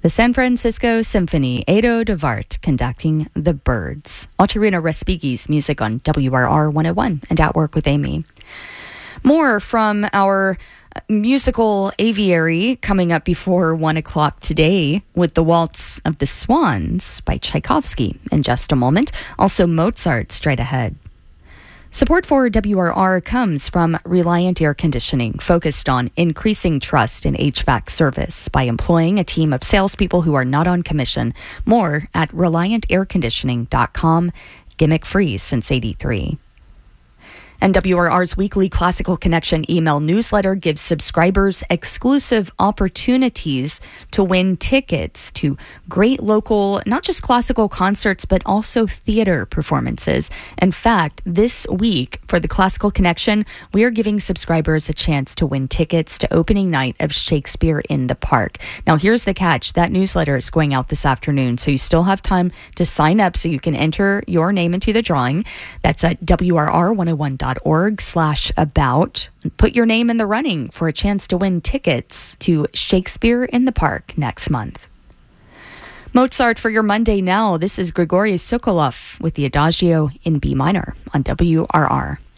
The San Francisco Symphony, Edo de Wart conducting The Birds. Altarina Respighi's music on WRR 101 and At Work with Amy. More from our musical aviary coming up before 1 o'clock today with the Waltz of the Swans by Tchaikovsky in just a moment. Also Mozart straight ahead. Support for WRR comes from Reliant Air Conditioning, focused on increasing trust in HVAC service by employing a team of salespeople who are not on commission. More at ReliantAirConditioning.com. Gimmick free since '83. And WRR's weekly Classical Connection email newsletter gives subscribers exclusive opportunities to win tickets to great local, not just classical concerts, but also theater performances. In fact, this week for the Classical Connection, we are giving subscribers a chance to win tickets to opening night of Shakespeare in the Park. Now, here's the catch. That newsletter is going out this afternoon, so you still have time to sign up so you can enter your name into the drawing. That's at WRR101.org/about. Put your name in the running for a chance to win tickets to Shakespeare in the Park next month. Mozart for your Monday now. This is Grigory Sokolov with the Adagio in B minor on WRR.